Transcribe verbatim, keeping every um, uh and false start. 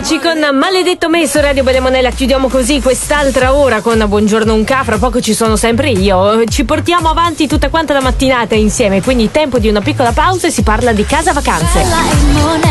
Eccoci con Maledetto Me su Radio Benemonella. Chiudiamo così quest'altra ora con Buongiorno Unca. Fra poco ci sono sempre io. Ci portiamo avanti tutta quanta la mattinata insieme, quindi tempo di una piccola pausa e si parla di casa vacanze.